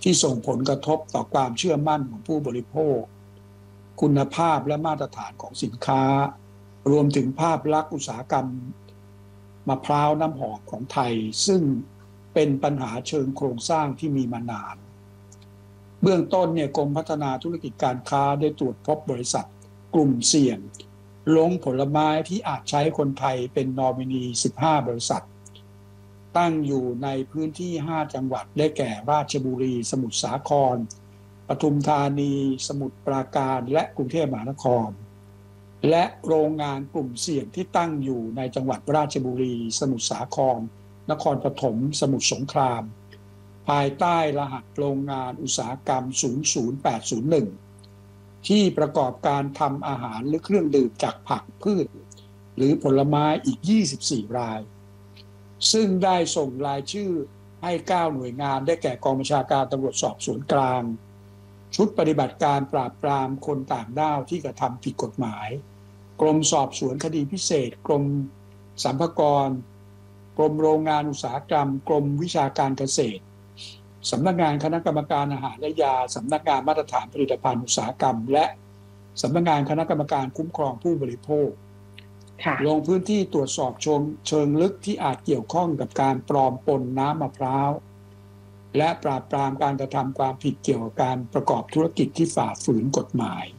ที่ส่งผลกระทบต่อความเชื่อมั่นของผู้บริโภคคุณภาพและมาตรฐานของสินค้ารวมถึงภาพลักษณ์อุตสาหกรรมมะพร้าวน้ำหอมของไทยซึ่งเป็นปัญหาเชิงโครงสร้างที่มีมานานเบื้องต้นเนี่ยกรมพัฒนาธุรกิจการค้าได้ตรวจพบบริษัทกลุ่มเสี่ยงลงผลไม้ที่อาจใช้คนไทยเป็นนอมินี15บริษัทตั้งอยู่ในพื้นที่5จังหวัดได้แก่ราชบุรีสมุทรสาครปทุมธานีสมุทรปราการและกรุงเทพมหานครและโรงงานกลุ่มเสี่ยงที่ตั้งอยู่ในจังหวัดราชบุรีสมุทรสาครนครปฐมสมุทรสงครามภายใต้รหัสโรงงานอุตสาหกรรม00801ที่ประกอบการทำอาหารหรือเครื่องดื่มจากผักพืชหรือผลไม้อีก24รายซึ่งได้ส่งรายชื่อให้9หน่วยงานได้แก่กองบัญชาการตำรวจสอบสวนกลางชุดปฏิบัติการปราบปรามคนต่างด้าวที่กระทำผิดกฎหมายกรมสอบสวนคดีพิเศษกรมสรรพากรกรมโรงงานอุตสาหกรรมกรมวิชาการเกษตรสำนักงานคณะกรรมการอาหารและยาสำนักงานมาตรฐานผลิตภัณฑ์อุตสาหกรรมและสำนักงานคณะกรรมการคุ้มครองผู้บริโภคลงพื้นที่ตรวจสอบเชิงลึกที่อาจเกี่ยวข้องกับการปลอมปนน้ำมะพร้าวและปราบปรามการกระทำความผิดเกี่ยวกับการประกอบธุรกิจที่ฝ่าฝืนกฎหมาย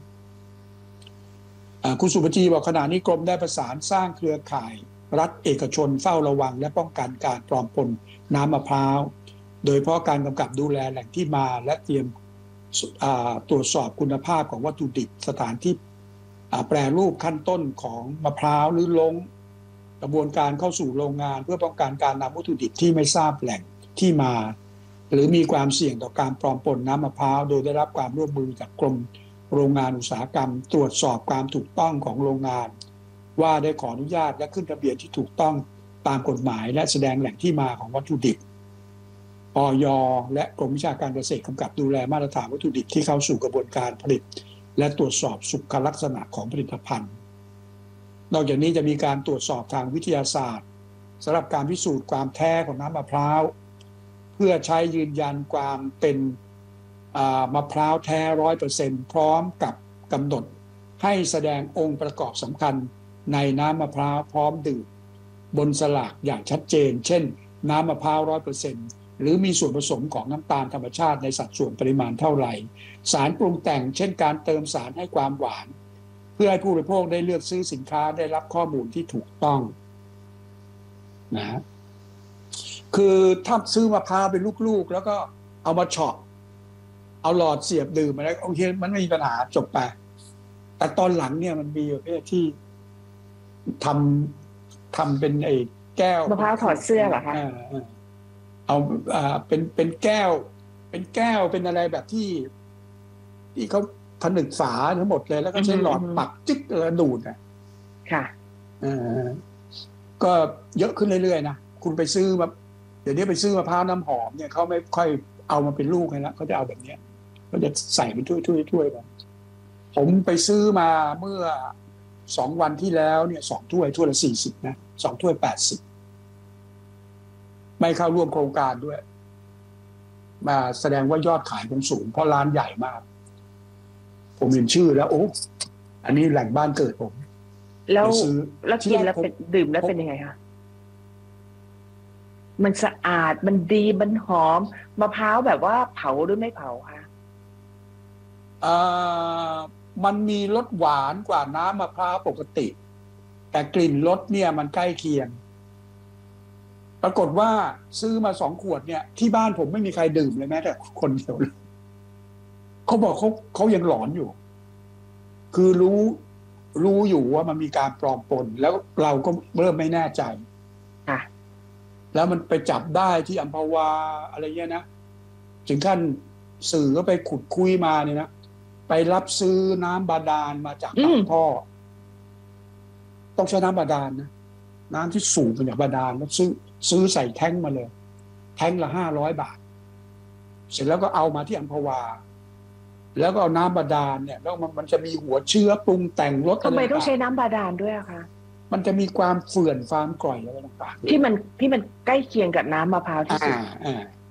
คุณสุภจีบอกขณะนี้กรมได้ประสานสร้างเครือข่ายรัฐเอกชนเฝ้าระวังและป้องกันการปลอมปนน้ำมะพร้าวโดยเฉพาะการกำกับดูแลแหล่งที่มาและเตรียมตรวจสอบคุณภาพของวัตถุดิบสถานที่แปรรูปขั้นต้นของมะพร้าวหรือลงกระบวนการเข้าสู่โรงงานเพื่อป้องกันการนำวัตถุดิบที่ไม่ทราบแหล่งที่มาหรือมีความเสี่ยงต่อการปลอมปนน้ำมะพร้าวโดยได้รับความร่วมมือจากกรมโรงงานอุตสาหกรรมตรวจสอบความถูกต้องของโรงงานว่าได้ขออนุญาตและขึ้นทะเบียนที่ถูกต้องตามกฎหมายและแสดงแหล่งที่มาของวัตถุดิบอย.และกรมวิชาการเกษตรกำกับดูแลมาตรฐานวัตถุดิบที่เข้าสู่กระบวนการผลิตและตรวจสอบสุขลักษณะของผลิตภัณฑ์นอกจากนี้จะมีการตรวจสอบทางวิทยาศาสตร์สำหรับการพิสูจน์ความแท้ของน้ำมะพร้าวเพื่อใช้ยืนยันความเป็นมะพร้าวแท้ 100% พร้อมกับกำหนดให้แสดงองค์ประกอบสำคัญในน้ำมะพร้าวพร้อมดื่มบนสลากอย่างชัดเจนเช่นน้ำมะพร้าว 100% หรือมีส่วนผสมของน้ำตาลธรรมชาติในสัดส่วนปริมาณเท่าไหร่สารปรุงแต่งเช่นการเติมสารให้ความหวานเพื่อให้ผู้บริโภคได้เลือกซื้อสินค้าได้รับข้อมูลที่ถูกต้องนะคือถ้าซื้อมะพร้าวเป็นลูกๆแล้วก็เอามาเฉาะเอาหลอดเสียบดื่มอะไรโอเคมันไม่มีปัญหาจบไปแต่ตอนหลังเนี่ยมันมีประเภทที่ทำเป็นไอ้แก้วมะพร้าวถอดเสื้อเหรอคะเอาเป็นแก้วเป็นอะไรแบบที่เขาผนึกฝาทั้งหมดเลยแล้วก็ใช้หลอดปักจึ๊กแล้วดูดอ่ะค่ะก็เยอะขึ้นเรื่อยๆนะคุณไปซื้อแบบเดี๋ยวนี้ไปซื้อมะพร้าวน้ำหอมเนี่ยเขาไม่ค่อยเอามาเป็นลูกให้แล้วเขาจะเอาแบบเนี้ยเขาจะใส่เป็นถ้วยๆกันผมไปซื้อมาเมื่อ2 วันที่แล้วเนี่ย2 ถ้วยละ40นะ2 ถ้วย80ไม่เข้าร่วมโครงการด้วยมาแสดงว่ายอดขายผมสูงเพราะร้านใหญ่มากผมเห็นชื่อแล้วโอ้อันนี้แหล่งบ้านเกิดผมแล้วกินแล้วเป็นดื่มแล้วเป็นยังไงคะมันสะอาดมันดีมันหอมมะพร้าวแบบว่าเผาหรือไม่เผาคะมันมีรสหวานกว่าน้ำมะพร้าวปกติแต่กลิ่นรสเนี่ยมันใกล้เคียงปรากฏว่าซื้อมา2 ขวดเนี่ยที่บ้านผมไม่มีใครดื่มเลยแม้แต่คนเดียวเขาบอกเขายังหลอนอยู่คือรู้อยู่ว่ามันมีการปลอมปนแล้วเราก็เริ่มไม่แน่ใจแล้วมันไปจับได้ที่อัมพวาอะไรเงี้ยนะถึงขั้นสื่อก็ไปขุดคุยมาเนี่ยนะไปรับซื้อน้ำบาดาลมาจากปากท่อต้องใช้น้ำบาดาลนะน้ำที่สูงมาจากบาดาลแล้วซื้อใส่แท้งมาเลยแท้งละ500 บาทเสร็จแล้วก็เอามาที่อัมพวาแล้วก็เอาน้ำบาดาลเนี่ยแล้วมันจะมีหัวเชื้อปรุงแต่งรสทำไมต้องใช้น้ำบาดาลด้วยอะคะมันจะมีความเฟื่อนความกร่อยอะไรต่างๆที่มันใกล้เคียงกับน้ำมะพร้าวที่สุด